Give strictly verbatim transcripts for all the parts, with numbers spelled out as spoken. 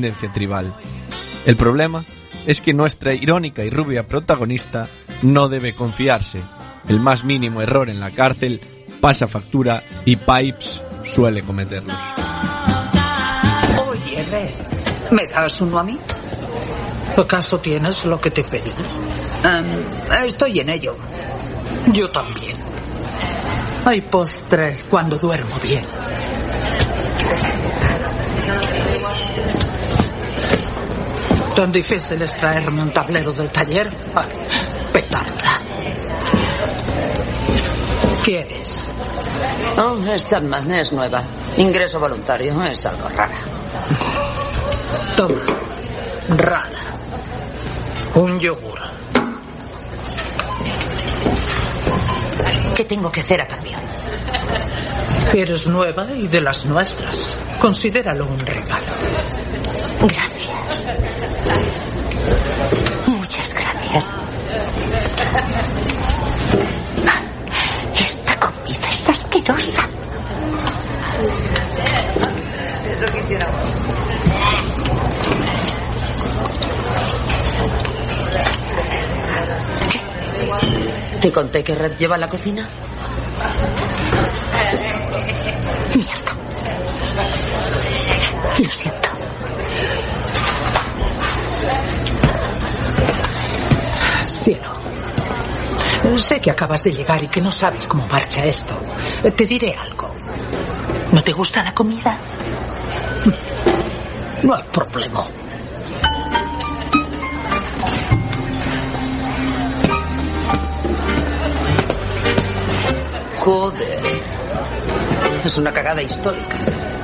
tendencia tribal. El problema es que nuestra irónica y rubia protagonista no debe confiarse. El más mínimo error en la cárcel pasa factura y Pipes suele cometerlos. Oye, Red, ¿me das uno a mí? ¿Acaso tienes lo que te pedí? Um, estoy en ello. Yo también. Hay postre cuando duermo bien. ¿Tan difícil es traerme un tablero del taller? Ah, petarda. ¿Quieres? Oh, es Chapman, es nueva. Ingreso voluntario, es algo rara. Toma. Rara. Un yogur. ¿Qué tengo que hacer a cambio? Eres nueva y de las nuestras. Considéralo un regalo. Gracias. Muchas gracias. Esta comida es asquerosa. Eso quisiéramos. ¿Te conté que Red lleva la cocina? Mierda. Lo siento. Cielo. Sé que acabas de llegar y que no sabes cómo marcha esto. Te diré algo. ¿No te gusta la comida? No hay problema. Joder. Es una cagada histórica.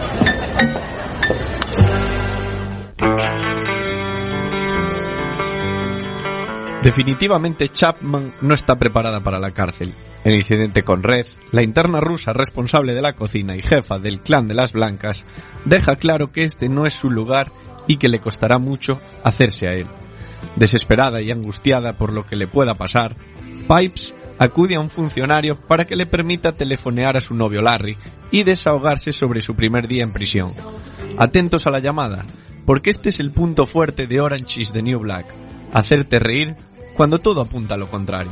Definitivamente Chapman no está preparada para la cárcel. El incidente con Red, la interna rusa responsable de la cocina y jefa del clan de las blancas, deja claro que este no es su lugar y que le costará mucho hacerse a él. Desesperada y angustiada por lo que le pueda pasar, Pipes acude a un funcionario para que le permita telefonear a su novio Larry y desahogarse sobre su primer día en prisión. Atentos a la llamada, porque este es el punto fuerte de Orange is the New Black: hacerte reír cuando todo apunta a lo contrario.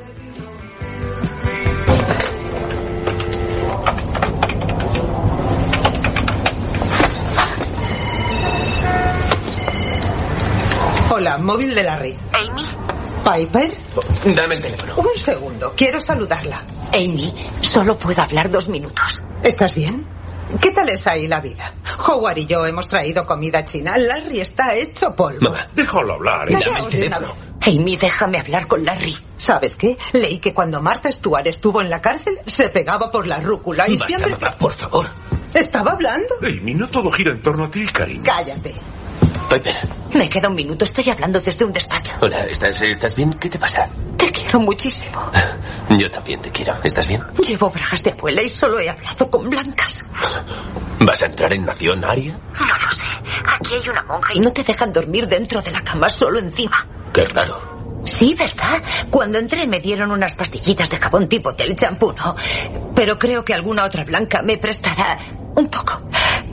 Hola, móvil de Larry. Amy. ¿Piper? Dame el teléfono. Un segundo, quiero saludarla. Amy, solo puedo hablar dos minutos. ¿Estás bien? ¿Qué tal es ahí la vida? Howard y yo hemos traído comida china. Larry está hecho polvo. Mamá, déjalo hablar y dame el teléfono. Amy, déjame hablar con Larry. ¿Sabes qué? Leí que cuando Martha Stewart estuvo en la cárcel, se pegaba por la rúcula y Basta, siempre... mamá, por favor. ¿Estaba hablando? Amy, no todo gira en torno a ti, cariño. Cállate. Piper. Me queda un minuto, estoy hablando desde un despacho. Hola, ¿estás, ¿estás bien? ¿Qué te pasa? Te quiero muchísimo. Yo también te quiero. ¿Estás bien? Llevo bragas de abuela y solo he hablado con blancas. ¿Vas a entrar en Nación Aria? No lo sé. Aquí hay una monja y no te dejan dormir dentro de la cama, solo encima. Qué raro. Sí, ¿verdad? Cuando entré me dieron unas pastillitas de jabón tipo Tel champú, ¿no? Pero creo que alguna otra blanca me prestará un poco.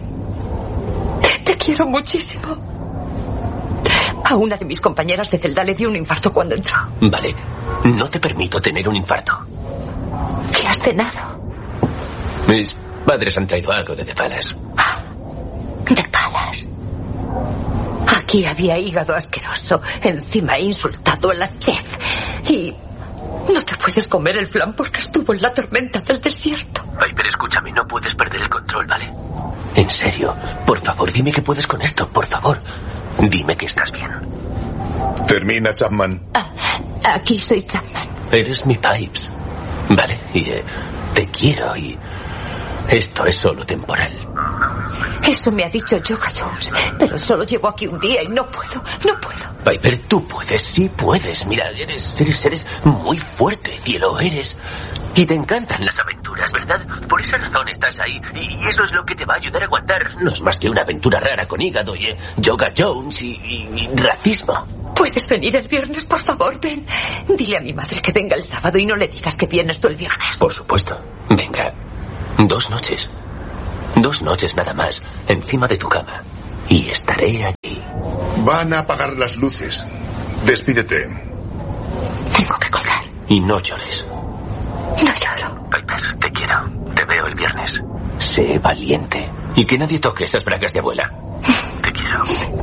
Te quiero muchísimo. A una de mis compañeras de celda le dio un infarto cuando entró. Vale, no te permito tener un infarto. ¿Qué has cenado? Mis padres han traído algo de The Palace. ¿De Palace? Aquí había hígado asqueroso. Encima he insultado a la chef. Y no te puedes comer el flan porque estuvo en la tormenta del desierto. Ay, pero escúchame, no puedes perder el control, ¿vale? En serio, por favor, dime que puedes con esto, por favor. Dime que estás bien. Termina, Chapman. Ah, aquí soy Chapman. Eres mi Pipes. Vale, y eh, te quiero y esto es solo temporal. Eso me ha dicho Yoga Jones, pero solo llevo aquí un día y no puedo, no puedo. Piper, tú puedes, sí puedes. Mira, eres, eres, eres muy fuerte, cielo, eres. Y te encantan las aventuras, ¿verdad? Por esa razón estás ahí. Y eso es lo que te va a ayudar a aguantar. No es más que una aventura rara con hígado y eh, Yoga Jones y, y, y racismo. ¿Puedes venir el viernes, por favor? Ven. Dile a mi madre que venga el sábado y no le digas que vienes tú el viernes. Por supuesto. Venga. Dos noches. Dos noches nada más, encima de tu cama. Y estaré allí. Van a apagar las luces. Despídete. Tengo que colgar. Y no llores. No lloro. Piper, te quiero. Te veo el viernes. Sé valiente. Y que nadie toque esas bragas de abuela. Te quiero.